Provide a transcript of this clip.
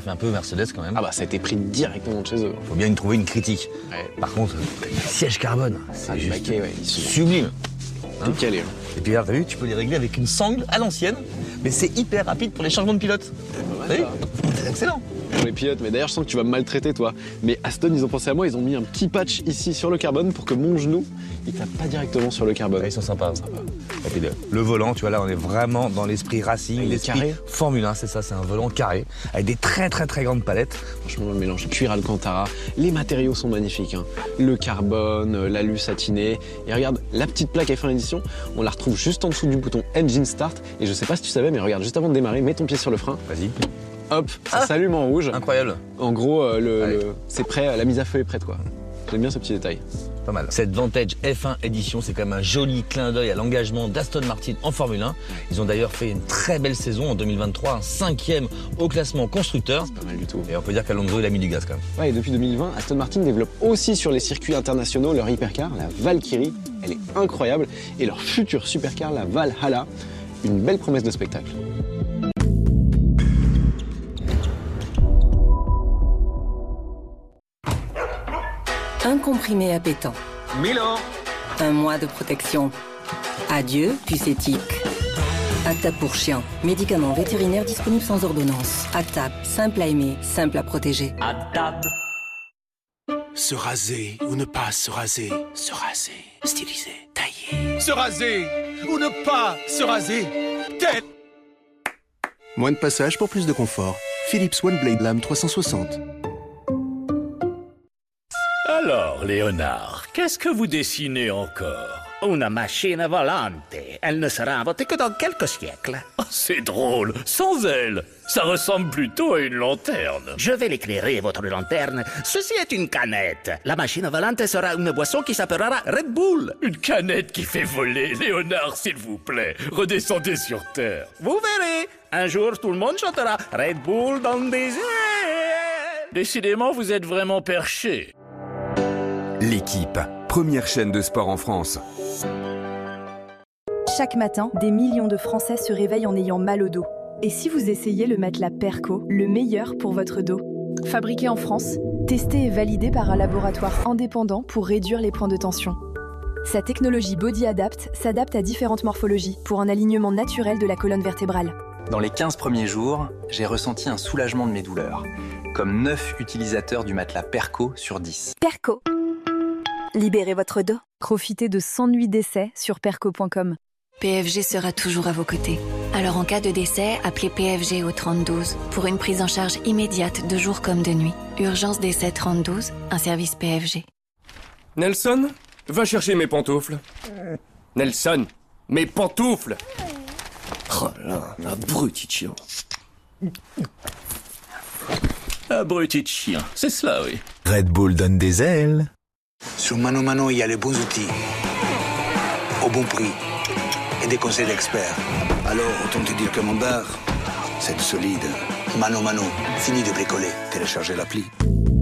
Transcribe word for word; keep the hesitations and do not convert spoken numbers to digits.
fait un peu Mercedes quand même. Ah bah ça a été pris directement de chez eux. Faut bien y trouver une critique. Ouais. Par contre, le siège carbone, c'est Ah, juste baquets, ouais, ils sont sublime. tout calés. Hein. Et puis là, t'as vu, tu peux les régler avec une sangle à l'ancienne, mais c'est hyper rapide pour les changements de pilote. T'as vu ? C'est excellent. Pour les pilotes, mais d'ailleurs je sens que tu vas me maltraiter toi. Mais Aston, ils ont pensé à moi, ils ont mis un petit patch ici sur le carbone pour que mon genou, il tape pas directement sur le carbone. Ouais, ils sont sympas. sympas. Et puis le, le volant, tu vois là, on est vraiment dans l'esprit racing, Il est l'esprit carré. Formule un, c'est ça, c'est un volant carré, avec des très très très grandes palettes. Franchement, le mélange cuir Alcantara, les matériaux sont magnifiques. Hein. Le carbone, l'alu satiné. Et regarde, la petite plaque F un édition, on la retrouve juste en dessous du bouton Engine Start. Et je sais pas si tu savais, mais regarde, juste avant de démarrer, mets ton pied sur le frein. Vas-y. Hop, ça Ah. s'allume en rouge. Incroyable. En gros, euh, le, Allez. le- c'est prêt, la mise à feu est prête quoi. J'aime bien ce petit détail. Pas mal. Cette Vantage F un édition, c'est quand même un joli clin d'œil à l'engagement d'Aston Martin en Formule un. Ils ont d'ailleurs fait une très belle saison en deux mille vingt-trois, un cinquième au classement constructeur. Pas mal du tout. Et on peut dire qu'Alonso, il a mis du gaz quand même. Ouais, et depuis deux mille vingt, Aston Martin développe aussi sur les circuits internationaux leur hypercar, la Valkyrie. Elle est incroyable. Et leur future supercar, la Valhalla. Une belle promesse de spectacle. Un comprimé appétant. Milan. Un mois de protection. Adieu, puce éthique. Actab pour chien. Médicament vétérinaire disponible sans ordonnance. Actab, simple à aimer, simple à protéger. Actab. Se raser ou ne pas se raser. Se raser. Styliser. Tailler. Se raser ou ne pas se raser. Tel. Moins de passage pour plus de confort. Philips One Blade Lame trois cent soixante. Alors, Léonard, qu'est-ce que vous dessinez encore? Una machine volante. Elle ne sera inventée que dans quelques siècles. Oh, c'est drôle, sans elle. Ça ressemble plutôt à une lanterne. Je vais l'éclairer, votre lanterne. Ceci est une canette. La machine volante sera une boisson qui s'appellera Red Bull. Une canette qui fait voler. Léonard, s'il vous plaît, redescendez sur Terre. Vous verrez. Un jour, tout le monde chantera Red Bull dans des airs. Décidément, vous êtes vraiment perché. L'équipe, première chaîne de sport en France. Chaque matin, des millions de Français se réveillent en ayant mal au dos. Et si vous essayez le matelas Perco, le meilleur pour votre dos? Fabriqué en France, testé et validé par un laboratoire indépendant pour réduire les points de tension. Sa technologie Body Adapt s'adapte à différentes morphologies pour un alignement naturel de la colonne vertébrale. Dans les quinze premiers jours, j'ai ressenti un soulagement de mes douleurs, comme neuf utilisateurs du matelas Perco sur dix. Perco. Libérez votre dos. Profitez de cent nuits d'essai sur perco point com. P F G sera toujours à vos côtés. Alors en cas de décès, appelez P F G au trente douze pour une prise en charge immédiate de jour comme de nuit. Urgence décès trente douze, un service P F G. Nelson, va chercher mes pantoufles. Nelson, mes pantoufles. Oh là, abruti de chien. Abruti de chien, c'est cela, oui. Red Bull donne des ailes. Sur Mano Mano, il y a les bons outils, au bon prix et des conseils d'experts. Alors, autant te dire que mon bar, c'est du solide. Mano Mano, fini de bricoler. Téléchargez l'appli.